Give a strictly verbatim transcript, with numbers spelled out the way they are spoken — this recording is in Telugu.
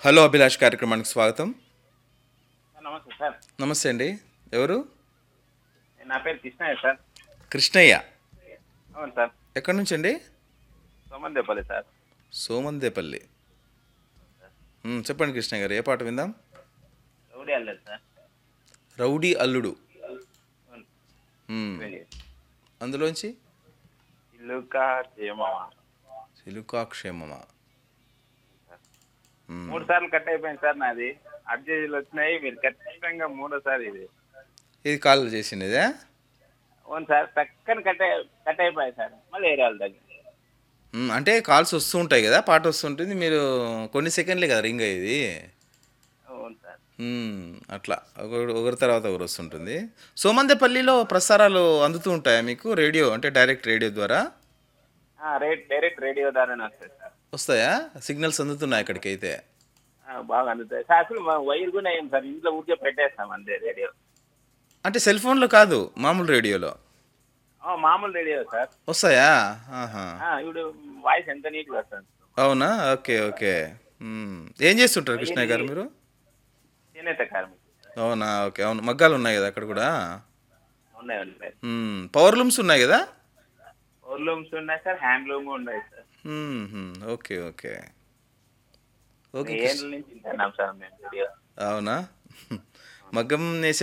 హలో అభిలాష్ కార్యక్రమానికి స్వాగతం. సార్ నమస్తే సార్. నమస్తే అండి. ఎవరు? నా పేరు కృష్ణయ్య సార్. కృష్ణయ్య. అవును సార్. ఎక్కడి నుంచి అండి? సోమందేపల్లి సార్. సోమందేపల్లి. మ్, చెప్పండి కృష్ణయ్య గారు, ఏ పాట విందాం? Rowdy అల్లదు sir. రౌడీ అల్లుడు. అవును. మ్, వెళ్ళి. అందులోంచి ఇల్లుకా చేయమామ. సిలుకాక్షేమమా. మ్, మూడు సార్లు కట్ అయిపోయింది సార్ నాది. అర్జీలు వచ్చినాయి, మీరు ఖచ్చితంగా మూడోసారి ఇది. ఇది కాల్ చేసినదే. అవును సార్, పక్కన కట్ అయి- కట్ అయిపోయాయి సార్. మళ్ళీ వేరే వాళ్ళ దగ్గర. మ్, అంటే కాల్స్ వస్తూ ఉంటాయి కదా, పాట వస్తుంటుంది, మీరు కొన్ని సెకండ్లే కదా రింగ్ అయ్యేది. అవును సార్. మ్, అట్లా ఒకరు ఒకరి తర్వాత ఒకరు వస్తుంటుంది. సోమందేపల్లిలో ప్రసారాలు అందుతూ ఉంటాయా మీకు, రేడియో అంటే డైరెక్ట్ రేడియో ద్వారా ఆ, రేట్ డైరెక్ట్ రేడియో ద్వారానే వస్తాయి సార్. వస్తాయా? సిగ్నల్స్ అందుతున్నాయి అక్కడికైతే? ఆ, బాగా అందుతాయి సార్. అసలు మా వైర్ కూడా అయ్యింది సార్, ఇంట్లో ఊరికే పెట్టేస్తాం అంతే రేడియో. అంటే సెల్ ఫోన్లో కాదు, మామూలు రేడియోలో ఆ, మామూలు రేడియో సార్. వస్తాయా? ఆహా. ఆ, ఇప్పుడు వాయిస్ ఎంత నీట్గా వస్తుంది. అవునా? Okay okay. మ్మ్. ఏం చేస్తుంటారు కృష్ణయ్య గారు మీరు? చేనేత కార్మికులు సార్. అవునా? ఓకే. అవును, మగ్గాలు ఉన్నాయి కదా అక్కడ కూడా. ఉన్నాయి ఉన్నాయి. మ్మ్. పవర్ లూమ్స్ ఉన్నాయి కదా. లూమ్స్ ఉన్నాయి సార్, హ్యాండ్లూమ్ ఉన్నాయి సార్. మ్మ్. ఓకే ఓకే ఓకే ఏళ్ళ కృష్ణ. నుంచి తింటున్నాం సార్ మేము వీడియో. అవునా? మగ్గం నేసే